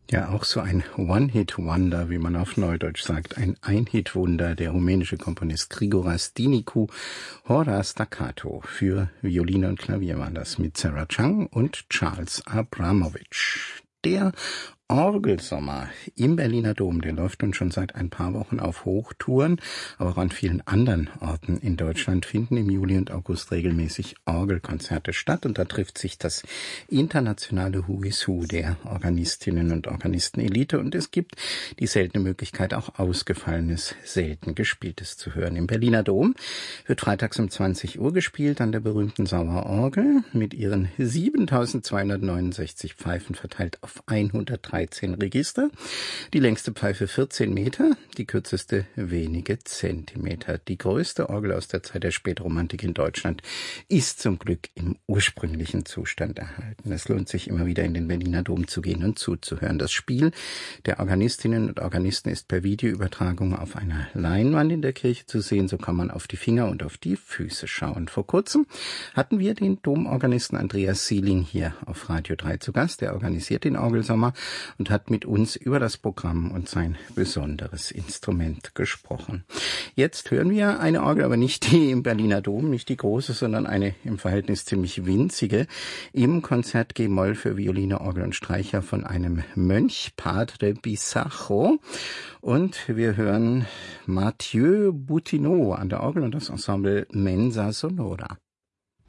Ja, auch so ein One-Hit-Wonder, wie man auf Neudeutsch sagt, ein Ein-Hit-Wunder, der rumänische Komponist Grigoras Dinicu, Hora Staccato. Für Violine und Klavier war das mit Sarah Chang und Charles Abramovich. Der Orgelsommer im Berliner Dom, der läuft nun schon seit ein paar Wochen auf Hochtouren, aber auch an vielen anderen Orten in Deutschland finden im Juli und August regelmäßig Orgelkonzerte statt, und da trifft sich das internationale Who is Who der Organistinnen und Organisten-Elite, und es gibt die seltene Möglichkeit, auch Ausgefallenes, selten Gespieltes zu hören. Im Berliner Dom wird freitags um 20 Uhr gespielt an der berühmten Sauer-Orgel mit ihren 7.269 Pfeifen verteilt auf 113 Register. Die längste Pfeife 14 Meter, die kürzeste wenige Zentimeter. Die größte Orgel aus der Zeit der Spätromantik in Deutschland ist zum Glück im ursprünglichen Zustand erhalten. Es lohnt sich immer wieder in den Berliner Dom zu gehen und zuzuhören. Das Spiel der Organistinnen und Organisten ist per Videoübertragung auf einer Leinwand in der Kirche zu sehen. So kann man auf die Finger und auf die Füße schauen. Vor kurzem hatten wir den Domorganisten Andreas Seeling hier auf Radio 3 zu Gast. Er organisiert den Orgelsommer und hat mit uns über das Programm und sein besonderes Instrument gesprochen. Jetzt hören wir eine Orgel, aber nicht die im Berliner Dom, nicht die große, sondern eine im Verhältnis ziemlich winzige, im Konzert G-Moll für Violine, Orgel und Streicher von einem Mönch, Padre Bisacho. Und wir hören Mathieu Boutineau an der Orgel und das Ensemble Mensa Sonora.